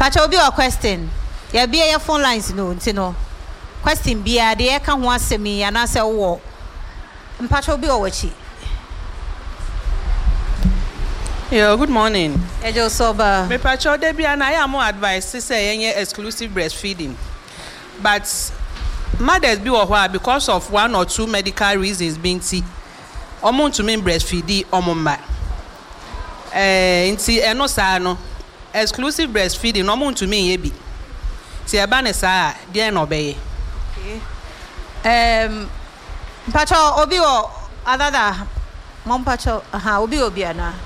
Pacho be a question. Ya be your phone lines no, Tino. Question be a dear can once me and answer war. Pacho be over. Yeah, good morning. Ejo sober. Me Pacho Debbie and I am more advised to say any exclusive breastfeeding. But mothers be or why because of one or two medical reasons being see. Omo to me breastfeeding omomba. Inti eno sa no exclusive breastfeeding omo to me ye bi. Ti eba ne sa dia no be. Pacho obi o adada mom pacho obi ana.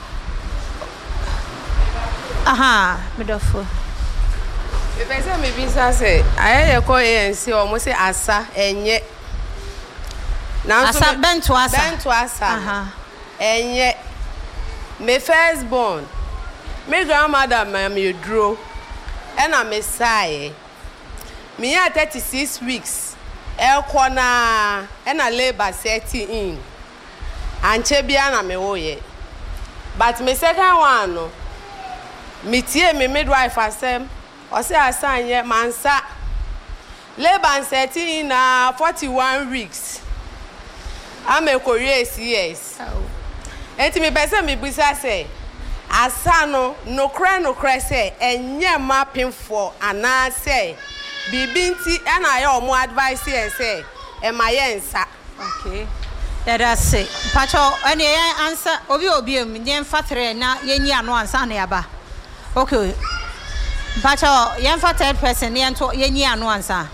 Midofo. The person me be say I call ANC almost say asa enye. Now asa bento asa. Bento asa. Enye. My firstborn. My grandmother me draw. And I me say. Me at 36 weeks. Kwana and I labor 30 in. And Chebiana me oye. But my second one no. Me tie me midwife asem. O say asan ye mansa. Labor 13 na 41 weeks. I'm a Korea CS. Enti me person me busa say asano no kra say enye mapping for ana say bibinti ana ya omo advice here say e mayensa. Okay. That's it. Pacho any answer obi yen fatre na yenyi ano ansa na yaba. Okay. Pacho yen for third person yen to yenyi ano ansa.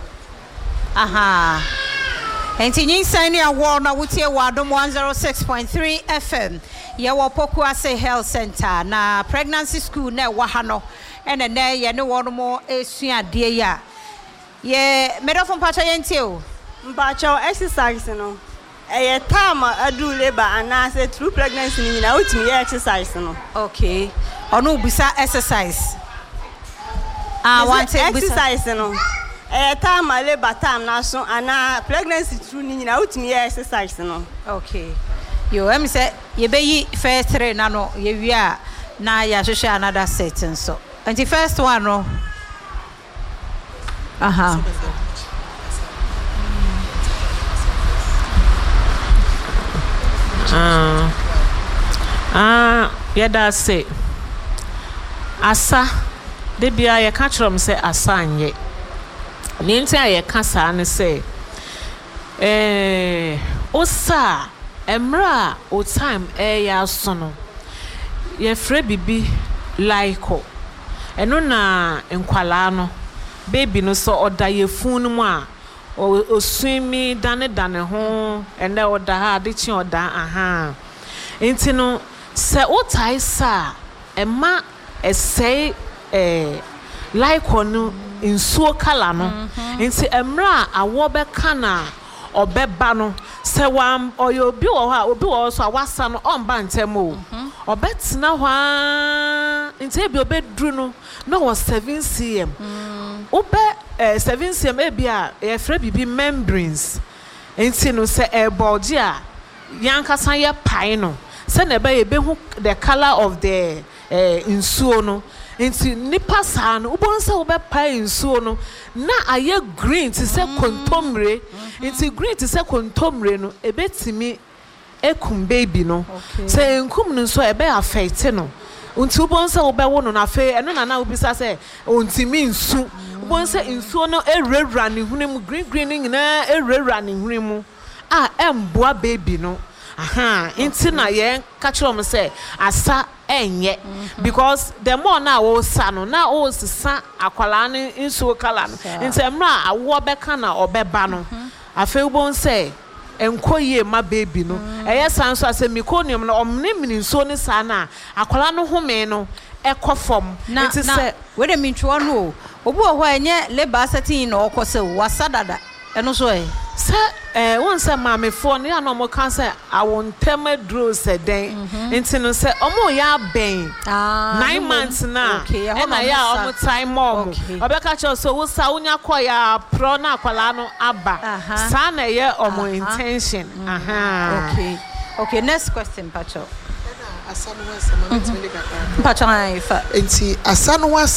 Enti nyin sani awo na wutie wadom 106.3 FM. Ye wo Pokuase Health Center na pregnancy school na wa ha no ene ne ye ne wono mo esua de ya. Ye medofon pacho yentie o. Mpacho exercise no. Eye time adu labor and say through pregnancy ni na utimi ye exercise no. Okay. Onu bisa exercise. Want exercise no. Time labor time na so and pregnancy through ni na utimi ye exercise no. Okay. Yo em say ye be yi first three na no ye wi a na ya hwehwe another setting so. And the first one no. Yeah, that's it. Asa, de bia ye ka kyerem say asa anye. Ni ntia ye ka sa ne say osa emra o time ya so no. Ye frɛ bibi laiko. Eno na nkwala no. Baby no so oda ye fun mu a o swimi dane ho ende oda ha de chi oda enti no se otai sa ema esei like onu insuo kala no enti emra awo be kana obeba no se wam oyo bi wo ha obi wo so awasa no omba ntemo obetena hwa enti ebi obedru no no was 7 cm obe 7 cm ebia e frɛ bibi membranes enti no se bulge a yankasa ye pai no se na be hu the color of the insuo no enti nipa sa no ubonsa obe pai insuo no na aye green ti se kontomre enti green ti se kontomre no ebetimi ekum baby no se enkum no so ebe affect no unti ubonsa obe wo no na fe eno na ubisa se ontimi nsu ubonsa insuo no erewura ne hunemu green nyina erewura ne hunemu emboa baby no enti na ye ka kyerem say asa enye because the more na wo sa no na o sisa akwala ne insuo kala no enti emra awo beka na obeba no afi ubonsa enkoye ma baby no eye san so asemikonium no omne mininsuo ne sa na akwala no home no ekofom enti say we dey mean twa no obu ho enye labor setting no okose wasadada eno so se won se mamefo ne na mo kan se awontem adro se den enti no se omo ya ben 9 months na na ya omo time mom obeka cho so wo sa unya koya pro na akwala no aba sa na ye omo intention okay next question pacho Asano was a moment pacho enti asano was